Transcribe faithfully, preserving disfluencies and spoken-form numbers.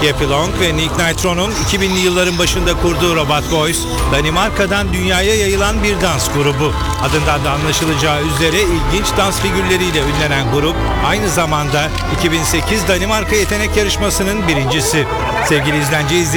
Jeppe Long ve Nick Nitro'nun iki binli yılların başında kurduğu Robot Boys, Danimarka'dan dünyaya yayılan bir dans grubu. Adından da anlaşılacağı üzere ilginç dans figürleriyle ünlenen grup, aynı zamanda iki bin sekiz Danimarka Yetenek Yarışması'nın birincisi. Sevgili izleyici,